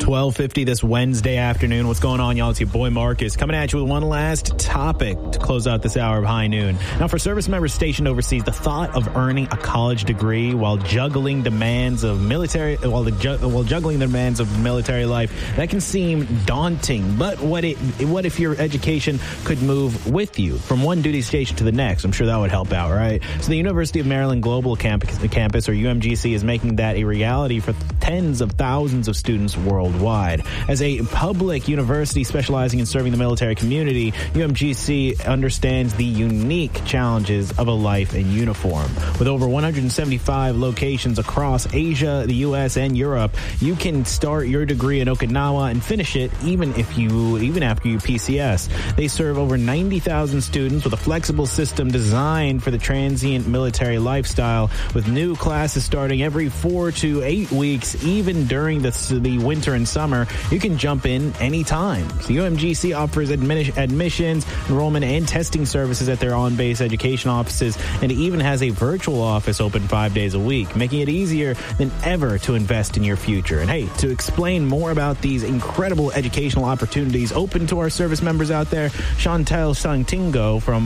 12:50 this Wednesday afternoon. What's going on, y'all? It's your boy Marcus coming at you with one last topic to close out this hour of High Noon. Now, for service members stationed overseas, the thought of earning a college degree while juggling demands of military life, that can seem daunting. But what if your education could move with you from one duty station to the next? I'm sure that would help out, right? So the University of Maryland Global Campus, or UMGC, is making that a reality for tens of thousands of students worldwide. As a public university specializing in serving the military community, UMGC understands the unique challenges of a life in uniform. With over 175 locations across Asia, the U.S., and Europe, you can start your degree in Okinawa and finish it even after you PCS. They serve over 90,000 students with a flexible system designed for the transient military lifestyle, with new classes starting every 4 to 8 weeks, even during the winter and summer. You can jump in anytime. So UMGC offers admissions, enrollment, and testing services at their on-base education offices, and it even has a virtual office open 5 days a week, making it easier than ever to invest in your future. And hey, to explain more about these incredible educational opportunities open to our service members out there, Chantal Santingo from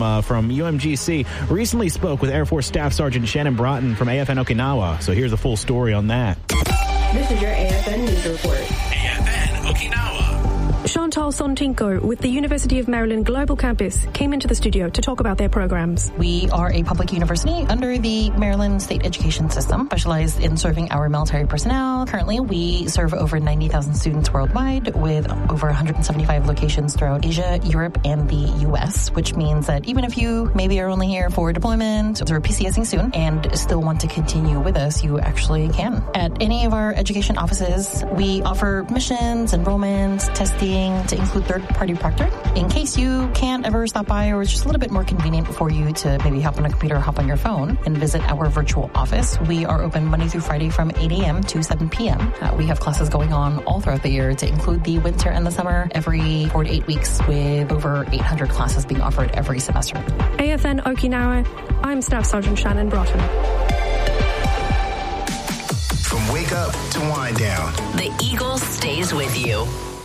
UMGC recently spoke with Air Force Staff Sergeant Shannon Broughton from AFN Okinawa. So here's the full story on that. This is your AFN News Report. AFN Okinawa. Chantal Sontinko with the University of Maryland Global Campus came into the studio to talk about their programs. We are a public university under the Maryland State Education System, specialized in serving our military personnel. Currently, we serve over 90,000 students worldwide with over 175 locations throughout Asia, Europe, and the U.S., which means that even if you maybe are only here for deployment or PCSing soon and still want to continue with us, you actually can. At any of our education offices, we offer missions, enrollments, testing, to include third-party proctoring. In case you can't ever stop by, or it's just a little bit more convenient for you to maybe hop on a computer or hop on your phone and visit our virtual office, we are open Monday through Friday from 8 a.m. to 7 p.m. We have classes going on all throughout the year to include the winter and the summer, every 4 to 8 weeks, with over 800 classes being offered every semester. AFN Okinawa, I'm Staff Sergeant Shannon Broughton. From wake up to wind down, the Eagle stays with you.